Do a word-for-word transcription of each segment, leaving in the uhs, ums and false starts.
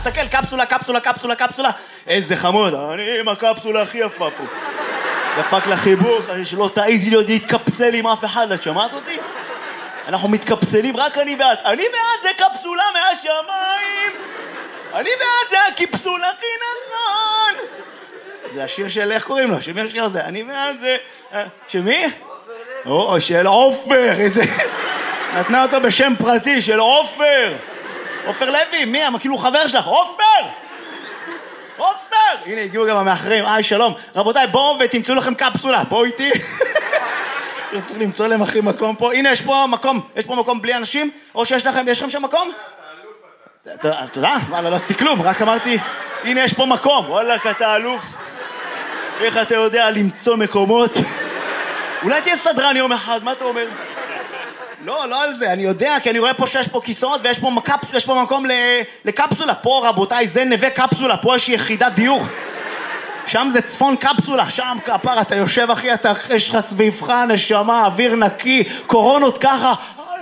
תסתכל, קפסולה, קפסולה, קפסולה, קפסולה. איזה חמוד, אני עם הקפסולה הכי יפה פה. דפק לחיבוק, אני שלא תעיזי להיות להתקפסל עם אף אחד, את שמעת אותי? אנחנו מתקפסלים, רק אני ואת. אני ואת זה קפסולה מהשמיים. אני ואת זה הקפסולה הכי נכון. זה השיר של, איך קוראים לו? שמי השיר הזה? אני ואת זה... שמי? או, של עופר, איזה... נתנה אותו בשם פרטי, של עופר. עופר לוי, מי? כאילו חבר שלך, עופר! עופר! הנה, הגיעו גם המאחרים, היי, שלום. רבותיי, בואו ותמצאו לכם קפסולה, בואו איתי. צריך למצוא להם אחרי מקום פה. הנה, יש פה מקום, יש פה מקום בלי אנשים? או שיש לכם, יש לכם שם מקום? תודה, וואלה, לא עשיתי כלום, רק אמרתי, הנה, יש פה מקום. וואלה, אתה אלוף. איך אתה יודע למצוא מקומות? אולי תהיה סדרן יום אחד, מה אתה אומר? לא, לא על זה, אני יודע, כי אני רואה פה שיש פה כיסאות ויש פה, מקפ... יש פה מקום לקפסולה. פה, רבותיי, זה נווה קפסולה, פה יש יחידת דיור. שם זה צפון קפסולה, שם כפר, אתה יושב אחי, אתה, יש לך סביבך, נשמה, אוויר נקי, קורונות ככה.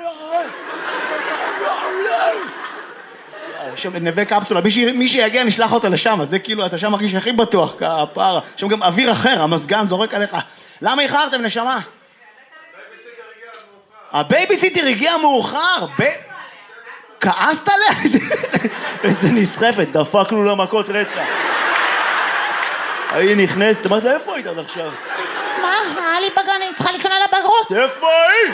שם נווה קפסולה, מי, מי שיגיע נשלח אותו לשם, אז זה כאילו, אתה שם מרגיש הכי בטוח, כפר. שם גם אוויר אחר, המסגן זורק עליך. למה איחרתם, נשמה? הבייביסיטר הגיע מאוחר. כעסת עליה? איזה נסחפת, דפקנו למכות רצח. היא נכנסת, אמרת לה, איפה היית עד עכשיו? מה? היה לי בגן, היא צריכה לקנות לבגרות. איפה היא?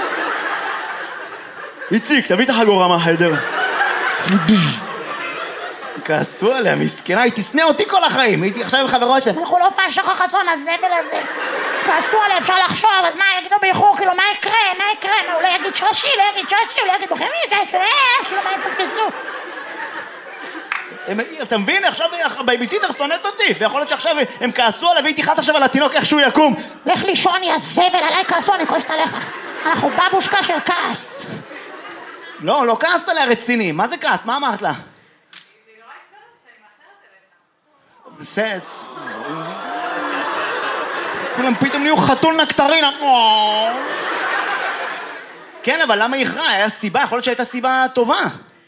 איציק, תביא את החגורה מהחדר. כעסו עליה, מסכנה, היא תסנה אותי כל החיים, הייתי עכשיו עם חברות שלה. אנחנו לא פעם שחר חסון, הזבל הזה. כעסו עליה, אפשר לחשוב, אז מה יגידו באיחור, כאילו, מה יקרה, מה יקרה, מה, הוא לא יגיד שרשי, לא יגיד שרשי, הוא לא יגיד בוחמי, כאילו, מה יפספסו? אתה מבין? עכשיו הבייביסיטר שונאת אותי, ויכול להיות שעכשיו הם כעסו עליה, והיא תיחס עכשיו על התינוק איך שהוא יקום. לך לישון, יא זבל, עליי כעסו, אני כועסת עליך. אנחנו בבושקה של כעס. לא, לא כעסת עליה רציני, מה זה כעס? מה אמרת לה? בסץ. כולם פתאום נהיו חתול נקטרין. כן, אבל למה היא איחרה? היה סיבה, יכול להיות שהייתה סיבה טובה.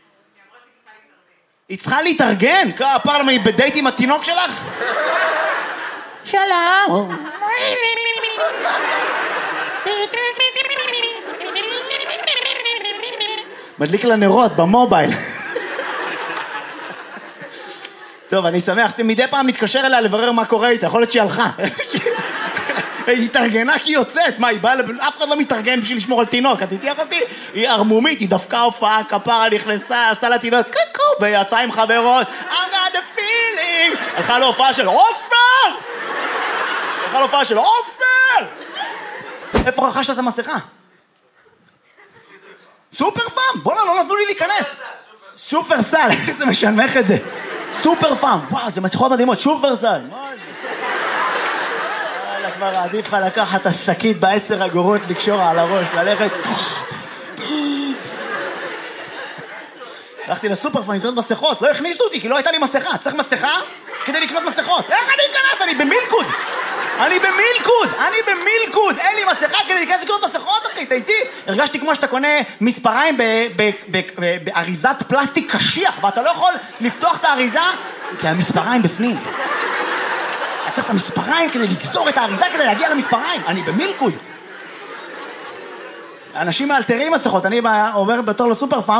היא צריכה להתארגן? כפר, למה היא בדייט עם התינוק שלך? שלום. מדליק לה נרות במובייל. טוב, אני שמח, מדי פעם נתקשר אליה לברר מה קורה איתה, יכול להיות שהיא הלכה. היא התארגנה כי היא יוצאת, מה, היא באה, אף אחד לא מתארגן בשביל לשמור על תינוק, את איתי אחותי? היא ארמומית, היא דווקא הופעה, כפרה נכנסה, עשתה לה תינוק, קקו, ויצאה עם חברות, I got the feeling, הלכה להופעה של עופר! הלכה להופעה של עופר! איפה רכשת את המסכה? סופר פאם? בוא'נה, לא נתנו לי להיכנס. סופר סל, איזה משנמך את זה. סופר פאם, וואו, זה מסכות מדהימות, סופר סל. מה זה? יאללה, כבר עדיף לך לקחת את השקית בעשר אגורות, לקשור על הראש, ללכת. הלכתי לסופר פאם לקנות מסכות, לא הכניסו אותי, כי לא הייתה לי מסכה. צריך מסכה כדי לקנות מסכות. איך אני אכנס? אני במילקוד. אני במילקוד, אני במילקוד, אין לי מסכה כדי להיכנס לקנות מסכות, אחי, תהייתי. הרגשתי כמו שאתה קונה מספריים באריזת פלסטיק קשיח, ואתה לא יכול לפתוח את האריזה, כי המספריים בפנים. אתה צריך את המספריים כדי לגזור את האריזה, כדי להגיע למספריים. אני במילקוד. אנשים מאלתרים מסכות, אני עובר בתור לסופר פארם,